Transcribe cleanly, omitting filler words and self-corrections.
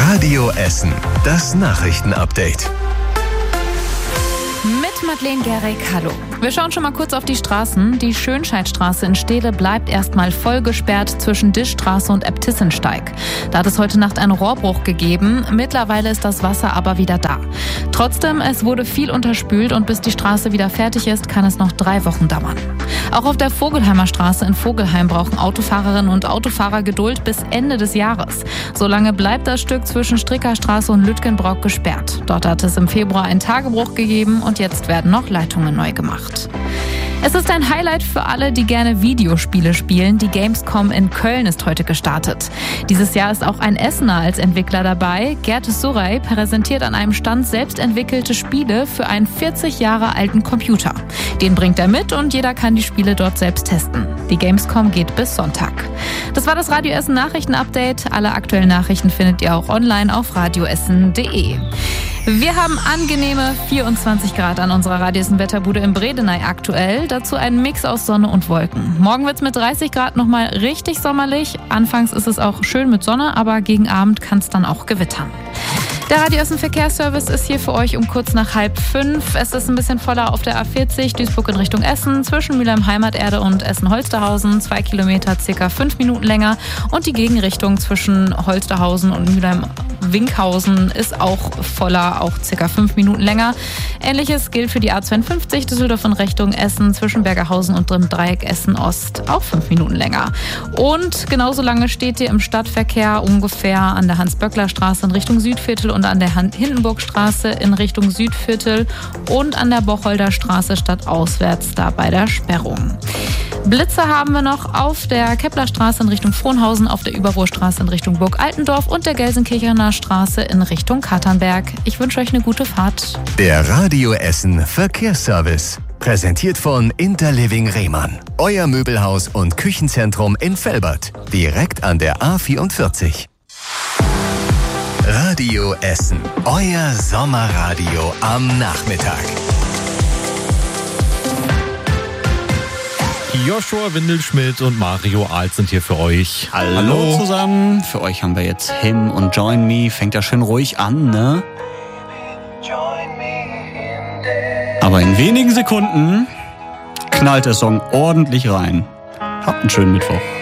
Radio Essen, das Nachrichtenupdate. Mit Madeleine Gerrig, hallo. Wir schauen schon mal kurz auf die Straßen. Die Schönscheidstraße in Steele bleibt erstmal voll gesperrt zwischen Dischstraße und Äbtissensteig. Da hat es heute Nacht einen Rohrbruch gegeben. Mittlerweile ist das Wasser aber wieder da. Trotzdem, es wurde viel unterspült und bis die Straße wieder fertig ist, kann es noch 3 Wochen dauern. Auch auf der Vogelheimer Straße in Vogelheim brauchen Autofahrerinnen und Autofahrer Geduld bis Ende des Jahres. Solange bleibt das Stück zwischen Strickerstraße und Lütgenbrock gesperrt. Dort hat es im Februar einen Tagebruch gegeben und jetzt werden noch Leitungen neu gemacht. Es ist ein Highlight für alle, die gerne Videospiele spielen. Die Gamescom in Köln ist heute gestartet. Dieses Jahr ist auch ein Essener als Entwickler dabei. Gerd Surrey präsentiert an einem Stand selbst entwickelte Spiele für einen 40 Jahre alten Computer. Den bringt er mit und jeder kann die Spiele dort selbst testen. Die Gamescom geht bis Sonntag. Das war das Radio Essen Nachrichtenupdate. Alle aktuellen Nachrichten findet ihr auch online auf radioessen.de. Wir haben angenehme 24 Grad an unserer Radio Essen Wetterbude in Bredeney aktuell. Dazu ein Mix aus Sonne und Wolken. Morgen wird es mit 30 Grad nochmal richtig sommerlich. Anfangs ist es auch schön mit Sonne, aber gegen Abend kann es dann auch gewittern. Der Radio Essen Verkehrsservice ist hier für euch um kurz nach 4:30. Es ist ein bisschen voller auf der A40 Duisburg in Richtung Essen, zwischen Mülheim Heimaterde und Essen-Holsterhausen, 2 Kilometer, circa 5 Minuten länger. Und die Gegenrichtung zwischen Holsterhausen und Mülheim-Winkhausen ist auch voller, auch circa 5 Minuten länger. Ähnliches gilt für die A52 Düsseldorf in Richtung Essen, zwischen Bergerhausen und dem Dreieck Essen-Ost, auch 5 Minuten länger. Und genauso lange steht ihr im Stadtverkehr ungefähr an der Hans-Böckler-Straße in Richtung Südviertel und an der Hindenburgstraße in Richtung Südviertel und an der Bocholder Straße stadtauswärts da bei der Sperrung. Blitze haben wir noch auf der Keplerstraße in Richtung Frohnhausen, auf der Überruhrstraße in Richtung Burg Altendorf und der Gelsenkirchener Straße in Richtung Katernberg. Ich wünsche euch eine gute Fahrt. Der Radio Essen Verkehrsservice. Präsentiert von Interliving Rehmann. Euer Möbelhaus und Küchenzentrum in Velbert. Direkt an der A44. Radio Essen. Euer Sommerradio am Nachmittag. Joshua Windelschmidt und Mario Alt sind hier für euch. Hallo zusammen. Für euch haben wir jetzt Him und Join Me. Fängt ja schön ruhig an, ne? Aber in wenigen Sekunden knallt der Song ordentlich rein. Habt einen schönen Mittwoch.